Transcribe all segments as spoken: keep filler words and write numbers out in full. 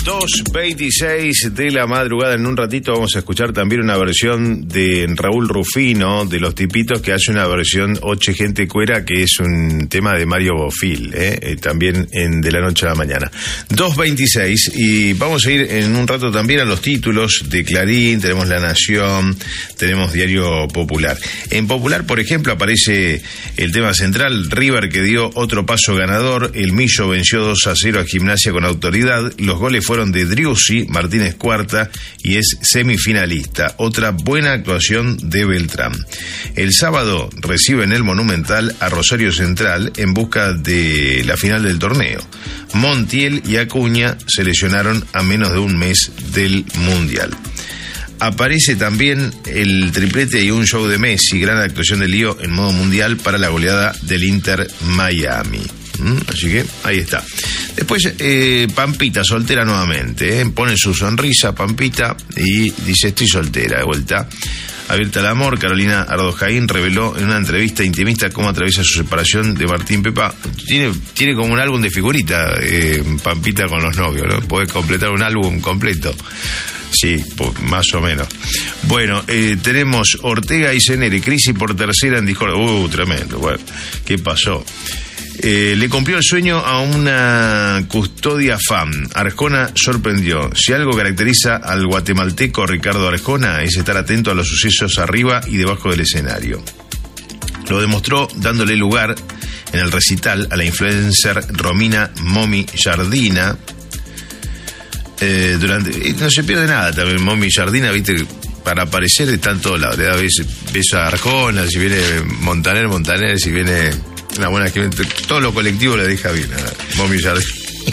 dos veintiséis de la madrugada. En un ratito vamos a escuchar también una versión de Raúl Rufino, de Los Tipitos, que hace una versión Oche Gente Cuera, que es un tema de Mario Bofil, ¿eh? Eh, también en De la Noche a la Mañana. dos veintiséis, y vamos a ir en un rato también a los títulos de Clarín. Tenemos La Nación, tenemos Diario Popular. En Popular, por ejemplo, aparece el tema central: River, que dio otro paso ganador. El Millo venció dos a cero a Gimnasia con autoridad. Los goles fueron de Driussi, Martínez cuarta y es semifinalista. Otra buena actuación de Beltrán. El sábado recibe en el Monumental a Rosario Central en busca de la final del torneo. Montiel y Acuña se lesionaron a menos de un mes del Mundial. Aparece también el triplete y un show de Messi, gran actuación de Lío en modo mundial para la goleada del Inter Miami. ¿Mm? Así que ahí está. Después eh, Pampita, soltera nuevamente, ¿eh? Pone su sonrisa Pampita y dice: estoy soltera de vuelta. Abierta al amor, Carolina Ardojaín reveló en una entrevista intimista cómo atraviesa su separación de Martín Pepa. Tiene, tiene como un álbum de figurita, eh, Pampita con los novios, ¿no? Puede completar un álbum completo. Sí, pues, más o menos. Bueno, eh, tenemos Ortega y Cenere, crisis por tercera en Discord. Uh, tremendo. Bueno, ¿qué pasó? Eh, le cumplió el sueño a una custodia fan. Arjona sorprendió. Si algo caracteriza al guatemalteco Ricardo Arjona es estar atento a los sucesos arriba y debajo del escenario. Lo demostró dándole lugar en el recital a la influencer Romina Momi Jardina. Eh, durante, no se pierde nada también Momi Jardina, viste, para aparecer está en todos lados. Le da beso a Arjona, si viene Montaner, Montaner, si viene la buena que todo lo colectivo le deja bien a Momi Jardina.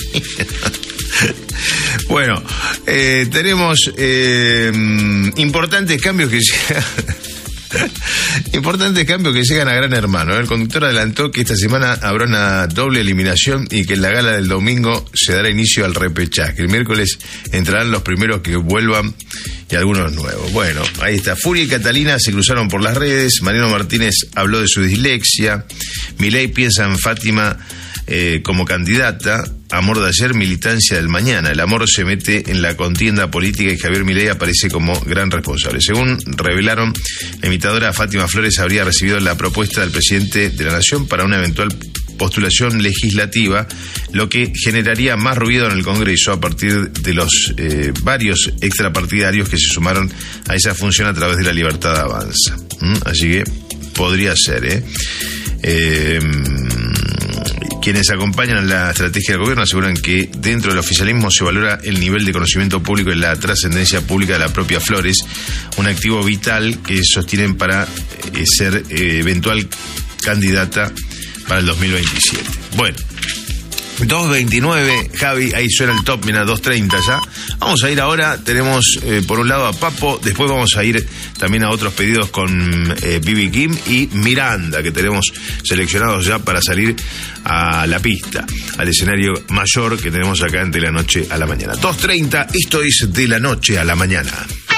Bueno, eh, tenemos eh, importantes cambios que llegan. Importantes cambios que llegan a Gran Hermano. El conductor adelantó que esta semana habrá una doble eliminación y que en la gala del domingo se dará inicio al repechaje. El miércoles entrarán los primeros que vuelvan y algunos nuevos. Bueno, ahí está. Furia y Catalina se cruzaron por las redes. Mariano Martínez habló de su dislexia. Milei piensa en Fátima eh, como candidata. Amor de ayer, militancia del mañana. El amor se mete en la contienda política y Javier Milei aparece como gran responsable. Según revelaron, la imitadora Fátima Flores habría recibido la propuesta del presidente de la Nación para una eventual postulación legislativa, lo que generaría más ruido en el Congreso a partir de los eh, varios extrapartidarios que se sumaron a esa función a través de La Libertad Avanza. ¿Mm? Así que podría ser, ¿eh? Eh... Quienes acompañan la estrategia del gobierno aseguran que dentro del oficialismo se valora el nivel de conocimiento público y la trascendencia pública de la propia Flores, un activo vital que sostienen para eh, ser eh, eventual candidata para el dos mil veintisiete. Bueno, dos veintinueve, Javi, ahí suena el top, mira, dos treinta ya. Vamos a ir ahora, tenemos eh, por un lado a Papo, después vamos a ir también a otros pedidos con eh, B B Kim y Miranda, que tenemos seleccionados ya para salir a la pista, al escenario mayor que tenemos acá en De la Noche a la Mañana. dos treinta, esto es De la Noche a la Mañana.